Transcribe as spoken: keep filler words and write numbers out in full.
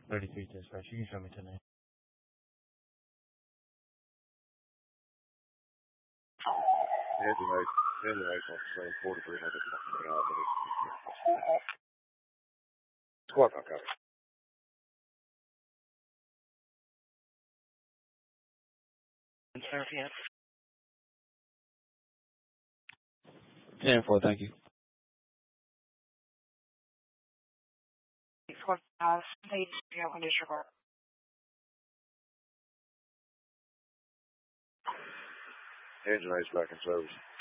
thirty-three dispatch. You can show me tonight. Engine eight, engine eight on the same forty-three hundred. Squad car copy. ten four, thank you. Squad uh, state zero on disregard. Engine eight's back in service.